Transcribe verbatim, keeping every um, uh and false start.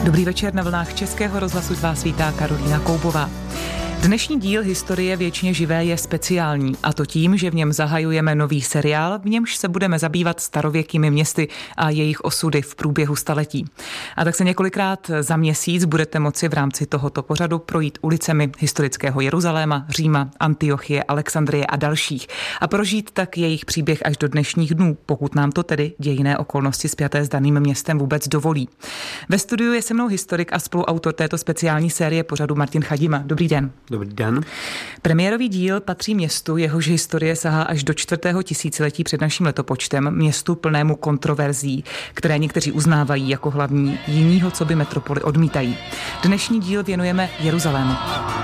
Dobrý večer, na vlnách Českého rozhlasu vás vítá Karolína Koubová. Dnešní díl Historie věčně živé je speciální, a to tím, že v něm zahajujeme nový seriál, v němž se budeme zabývat starověkými městy a jejich osudy v průběhu staletí. A tak se několikrát za měsíc budete moci v rámci tohoto pořadu projít ulicemi historického Jeruzaléma, Říma, Antiochie, Alexandrie a dalších a prožít tak jejich příběh až do dnešních dnů, pokud nám to tedy dějinné okolnosti spjaté s daným městem vůbec dovolí. Ve studiu je se mnou historik a spoluautor této speciální série pořadu Martin Chadima. Dobrý den. Dobrý den. Premiérový díl patří městu, jehož historie sahá až do čtvrtého tisíciletí před naším letopočtem, městu plnému kontroverzí, které někteří uznávají jako hlavní, jiní ho coby metropoli odmítají. Dnešní díl věnujeme Jeruzalému.